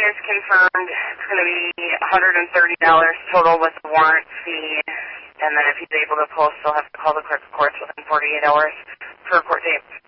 is confirmed. It's going to be $130 total with the warrant fee. And then if he's able to post, he'll have to call the clerk of courts within 48 hours for a court date.